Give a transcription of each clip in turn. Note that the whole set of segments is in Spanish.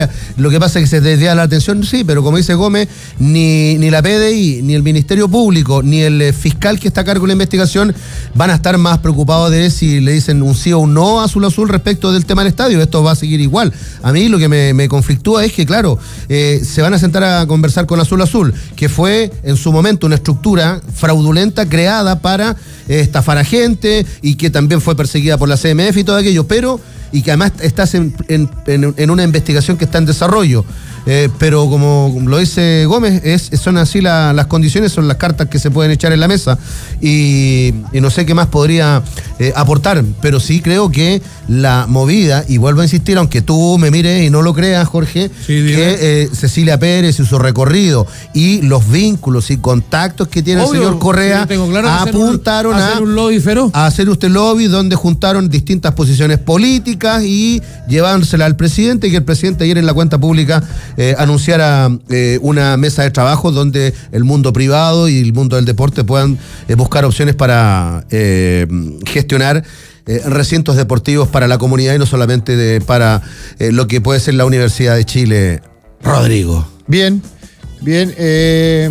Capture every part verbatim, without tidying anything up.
Lo que pasa es que se desvía la atención, sí, pero como dice Gómez, ni, ni la P D I, ni el Ministerio Público, ni el eh, fiscal que está a cargo de la investigación van a estar más preocupados de si le dicen un sí o un no a Azul Azul respecto del tema del estadio. Esto va a seguir igual. A mí lo que me, me conflictúa es que, claro, eh, se van a sentar a conversar con Azul Azul, que fue en su momento una estructura fraudulenta creada para eh, estafar a gente y que también fue perseguida por la C M F y todo aquello, pero y que además estás en, en, en, en una investigación que está en desarrollo. Eh, pero como lo dice Gómez, es, son así la, las condiciones, son las cartas que se pueden echar en la mesa y, y no sé qué más podría eh, aportar, pero sí creo que la movida, y vuelvo a insistir, aunque tú me mires y no lo creas, Jorge, sí, que eh, Cecilia Pérez y su recorrido y los vínculos y contactos que tiene Obvio, el señor Correa claro apuntaron hacer un, a, hacer un lobby feroz. a hacer usted lobby donde juntaron distintas posiciones políticas y llevándosela al presidente, y que el presidente ayer en la cuenta pública Eh, anunciara eh, una mesa de trabajo donde el mundo privado y el mundo del deporte puedan eh, buscar opciones para eh, gestionar eh, recintos deportivos para la comunidad y no solamente de, para eh, lo que puede ser la Universidad de Chile. Rodrigo. Bien, bien. Eh...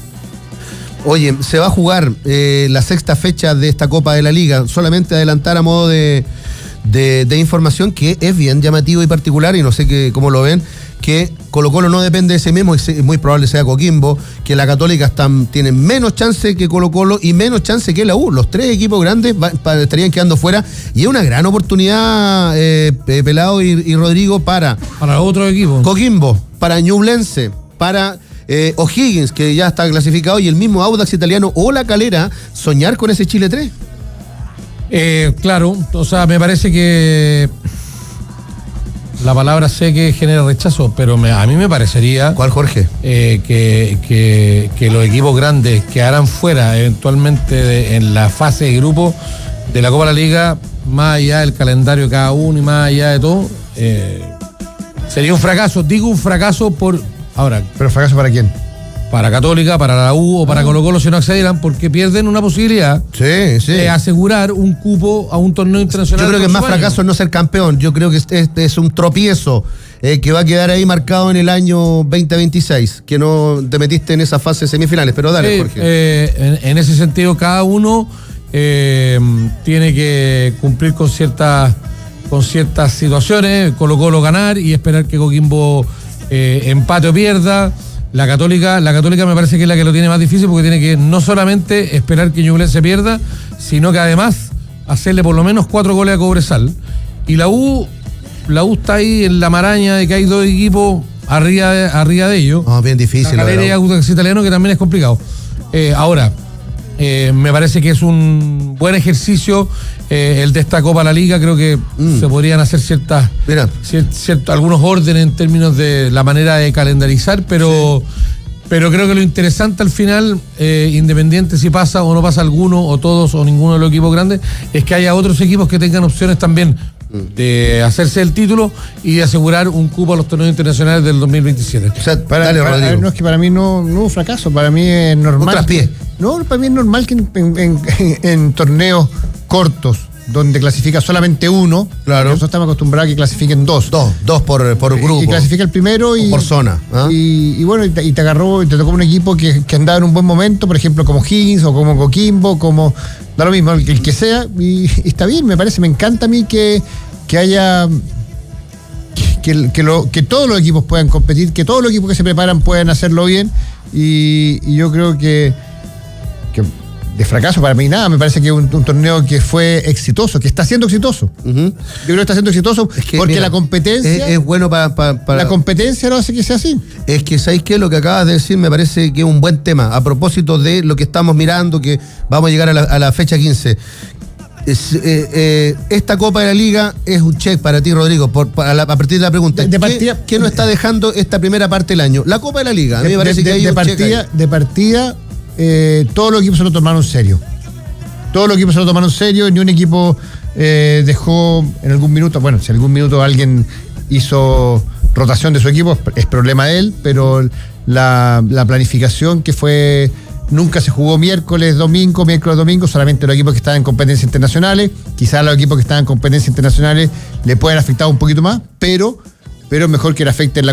Oye, se va a jugar eh, la sexta fecha de esta Copa de la Liga. Solamente adelantar a modo de, de, de información que es bien llamativo y particular, y no sé que, cómo lo ven, que Colo Colo no depende de sí mismo, es muy probable sea Coquimbo, que la Católica están, tienen menos chance que Colo Colo y menos chance que la U. Los tres equipos grandes va, pa, estarían quedando fuera, y es una gran oportunidad, eh, Pelado y, y Rodrigo, para... Para otro equipo. Coquimbo, para Ñublense, para... Eh, O'Higgins, que ya está clasificado, y el mismo Audax Italiano o La Calera, soñar con ese Chile tres. Eh, claro, o sea, me parece que la palabra sé que genera rechazo, pero me, a mí me parecería... ¿Cuál, Jorge? Eh, que, que, que los equipos grandes quedaran fuera eventualmente de, en la fase de grupo de la Copa de la Liga, más allá del calendario de cada uno y más allá de todo, eh, sería un fracaso. Digo un fracaso por... Ahora, ¿pero fracaso para quién? Para Católica, para la U o para ah. Colo Colo si no accedieran, porque pierden una posibilidad sí, sí. de asegurar un cupo a un torneo internacional. Yo creo que más fracaso es no ser campeón. Yo creo que este, este es un tropiezo eh, que va a quedar ahí marcado en el año veinte veintiséis, que no te metiste en esa fase semifinales, pero dale, sí, Jorge. Eh, en, en ese sentido, cada uno eh, tiene que cumplir con ciertas, con ciertas situaciones. Colo Colo ganar y esperar que Coquimbo eh, empate o pierda. La Católica, la Católica me parece que es la que lo tiene más difícil, porque tiene que no solamente esperar que Ñublense pierda, sino que además hacerle por lo menos cuatro goles a Cobresal. Y la U, la U está ahí en la maraña de que hay dos equipos arriba de, arriba de ellos. No, bien difícil. La Calera y Audax Italiano, que también es complicado. Eh, ahora, eh, me parece que es un buen ejercicio eh, el de esta Copa de la Liga. Creo que mm. se podrían hacer ciertas cier, cier, algunos órdenes en términos de la manera de calendarizar, pero sí. pero creo que lo interesante al final, eh, independiente si pasa o no pasa alguno o todos o ninguno de los equipos grandes, es que haya otros equipos que tengan opciones también de hacerse el título y de asegurar un cupo a los torneos internacionales del dos mil veintisiete. O sea, para, Dale, para, no, es que para mí no, no hubo fracaso, para mí es normal. Que, no, para mí es normal que en, en, en, en torneos cortos, donde clasifica solamente uno, claro. Nosotros estamos acostumbrados a que clasifiquen dos. Dos, dos por, por grupo. Y clasifica el primero y... O por zona. ¿eh? Y, y bueno, y te, y te agarró, y te tocó un equipo que, que andaba en un buen momento, por ejemplo, como Higgins o como Coquimbo, como... Da lo mismo, el, el que sea, y, y está bien, me parece, me encanta a mí que... que haya que, que, lo, que todos los equipos puedan competir, que todos los equipos que se preparan puedan hacerlo bien, y, y yo creo que, que de fracaso para mí nada, me parece que es un, un torneo que fue exitoso, que está siendo exitoso. Uh-huh. Yo creo que está siendo exitoso es que, porque mira, la competencia es, es bueno para, para, para... La competencia no hace que sea así. Es que, ¿sabéis qué? Lo que acabas de decir me parece que es un buen tema, a propósito de lo que estamos mirando, que vamos a llegar a la, a la fecha quince. Es, eh, eh, esta Copa de la Liga es un check para ti, Rodrigo, por, para la, a partir de la pregunta. De, de partida, ¿Qué, ¿Qué nos está dejando esta primera parte del año? La Copa de la Liga. A mí me parece de, que hay de, un partida, check ahí. De partida, eh, todos los equipos se lo tomaron serio. Todos los equipos se lo tomaron serio. Ni un equipo eh, dejó en algún minuto, bueno, si en algún minuto alguien hizo rotación de su equipo, es problema de él, pero la, la planificación que fue... Nunca se jugó miércoles, domingo, miércoles, domingo, solamente los equipos que estaban en competencias internacionales. Quizás los equipos que estaban en competencias internacionales le pueden afectar un poquito más, pero pero mejor que le afecten la